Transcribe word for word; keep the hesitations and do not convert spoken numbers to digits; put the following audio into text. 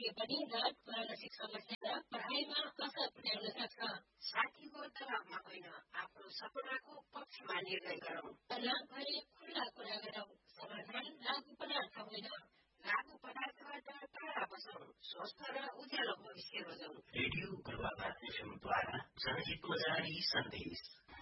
यो पनि गलत मानसिक समस्या र पढाइमा असर पुर्याउन सक्छ। साथीको दबावमा होइन, आफ्नो सपनाको पक्षमा निर्णय गरौँ। तनावभरि खुल्ला कुरा गरौँ। समाधान लागु पदार्थ होइन। लागु पदार्थबाट टाढा बसौँ। स्वस्थ र उज्यालो भविष्य रोजौँ। रेडियो पूर्वाधार एफएमद्वारा जनहितमा जारी सन्देश।